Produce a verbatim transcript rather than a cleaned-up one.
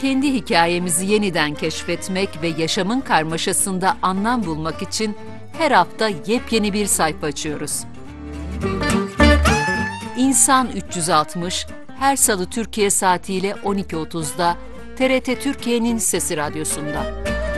kendi hikayemizi yeniden keşfetmek ve yaşamın karmaşasında anlam bulmak için her hafta yepyeni bir sayfa açıyoruz. İnsan üç yüz altmış, her salı Türkiye saatiyle on iki otuzda T R T Türkiye'nin Sesi Radyosu'nda.